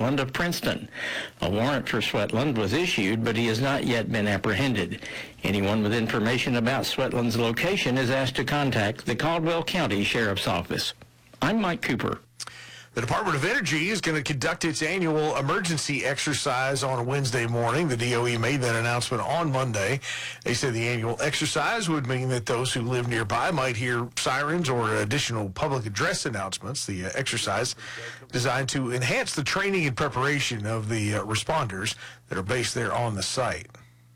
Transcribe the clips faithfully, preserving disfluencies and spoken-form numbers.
Swetland of Princeton. A warrant for Swetland was issued, but he has not yet been apprehended. Anyone with information about Swetland's location is asked to contact the Caldwell County Sheriff's Office. I'm Mike Cooper. The Department of Energy is going to conduct its annual emergency exercise on a Wednesday morning. The D O E made that announcement on Monday. They said the annual exercise would mean that those who live nearby might hear sirens or additional public address announcements. The uh, exercise designed to enhance the training and preparation of the uh, responders that are based there on the site.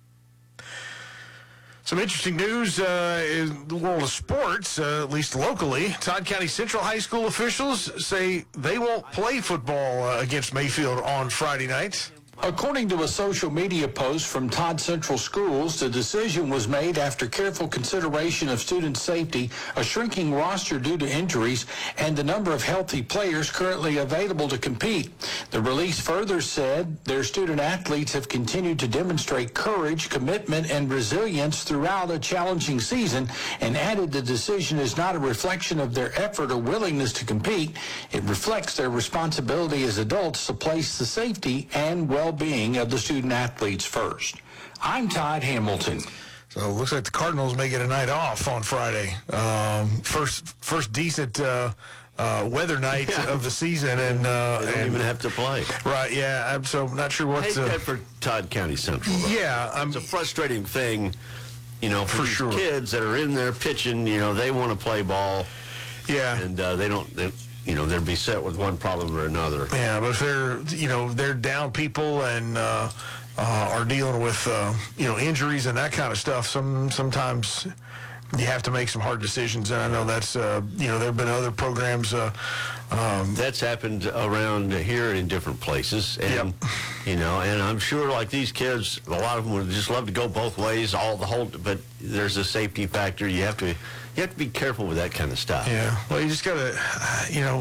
Some interesting news uh, in the world of sports, uh, at least locally. Todd County Central High School officials say they won't play football uh, against Mayfield on Friday night. According to a social media post from Todd Central Schools, the decision was made after careful consideration of student safety, a shrinking roster due to injuries, and the number of healthy players currently available to compete. The release further said their student athletes have continued to demonstrate courage, commitment, and resilience throughout a challenging season, and added the decision is not a reflection of their effort or willingness to compete. It reflects their responsibility as adults to place the safety and well well-being of the student athletes first. I'm Todd Hamilton. So it looks like the Cardinals may get a night off on Friday. Um, first first decent uh, uh, weather night yeah. of the season. and uh, They don't and, even have to play. Right, yeah. I'm so not sure what... I hate uh, that for Todd County Central. Though. Yeah. I'm, it's a frustrating thing, you know, for, for these sure. kids that are in there pitching, you know, they want to play ball. Yeah. And uh, they don't... They, you know, they're beset with one problem or another. Yeah, but if they're, you know, they're down people and uh, uh, are dealing with, uh, you know, injuries and that kind of stuff, some sometimes you have to make some hard decisions. And I know that's, uh, you know, there have been other programs. Uh, um, that's happened around here in different places. And, yep. you know, and I'm sure like these kids, a lot of them would just love to go both ways, all the whole, but there's a safety factor. You have to... You have to be careful with that kind of stuff. Yeah. Well, you just got to, you know,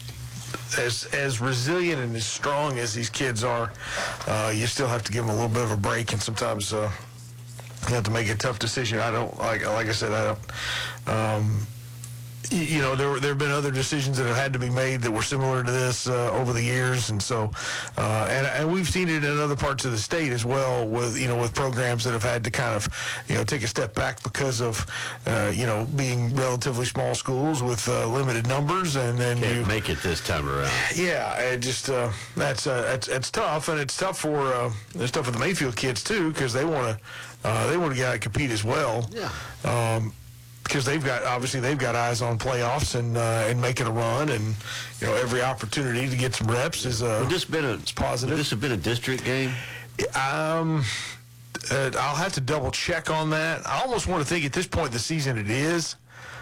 as as resilient and as strong as these kids are, uh, you still have to give them a little bit of a break, and sometimes uh, you have to make a tough decision. I don't, like like I said, I don't, um, you know, there there have been other decisions that have had to be made that were similar to this uh, over the years, and so, uh, and and we've seen it in other parts of the state as well, with you know with programs that have had to kind of, you know, take a step back because of, uh, you know, being relatively small schools with uh, limited numbers, and then Can't you make it this time around. Yeah, it just uh, that's uh, that's it's tough, and it's tough for uh, it's tough for the Mayfield kids too, because they want to uh, they want to get out and compete as well. Yeah. Um, Because they've got obviously they've got eyes on playoffs and uh, and making a run, and you know every opportunity to get some reps is uh, Would this been a it's positive. Would this have been a district game? Um, uh, I'll have to double check on that. I almost want to think at this point in the season it is,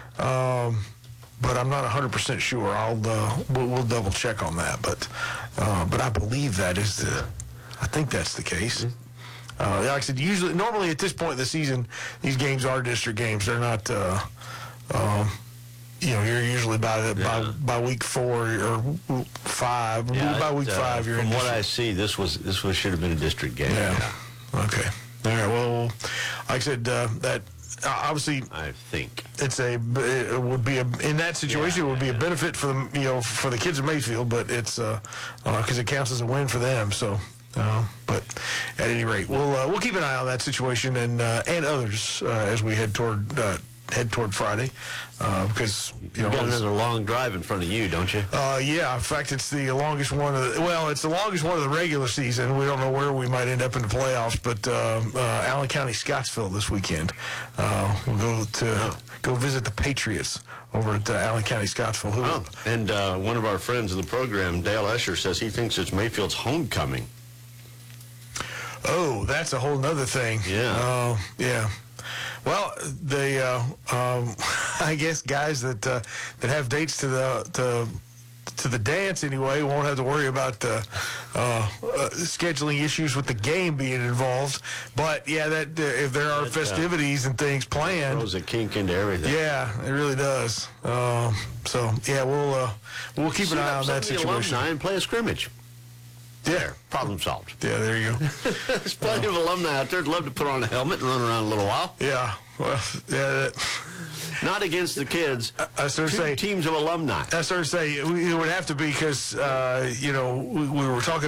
um, but I'm not one hundred percent sure. I'll uh, we'll, we'll double check on that, but uh, but I believe that is the I think that's the case. Mm-hmm. Uh, like I said, usually, normally at this point in the season, these games are district games. They're not, uh, um, you know, you're usually by the, yeah. by by week four or five. Yeah, by week uh, five, you're from in. From what district. I see, this was this was should have been a district game. Yeah. yeah. Okay. All right. Well, like I said, uh, that uh, obviously, I think it's a it would be a in that situation yeah, it would be yeah. a benefit for them, you know, for the kids of Mayfield, but it's because uh, uh, it counts as a win for them. So. Uh, but at any rate, we'll uh, we'll keep an eye on that situation and uh, and others uh, as we head toward uh, head toward Friday, uh, because you know you got another long drive in front of you, don't you? Uh, yeah, in fact, it's the longest one of the, well, it's the longest one of the regular season. We don't know where we might end up in the playoffs, but uh, uh, Allen County, Scottsville this weekend. Uh, we'll go to oh. go visit the Patriots over at uh, Allen County, Scottsville. Who, oh. And uh, one of our friends of the program, Dale Escher, says he thinks it's Mayfield's homecoming. Oh, that's a whole nother thing. Yeah. Uh, yeah. Well, the uh, um, I guess guys that uh, that have dates to the to to the dance anyway won't have to worry about the uh, uh, scheduling issues with the game being involved. But yeah, that uh, if there are it, festivities uh, and things planned, throws a kink into everything. Yeah, it really does. Um, so yeah, we'll uh, we'll keep an eye on that situation. Alumni and play a scrimmage. Yeah. There, problem solved. Yeah, there you go. There's plenty of alumni out there who'd love to put on a helmet and run around a little while. Yeah, well, yeah. That, Not against the kids. I, I started Two say teams of alumni. I started to say it would have to be because uh, you know we, we were talking.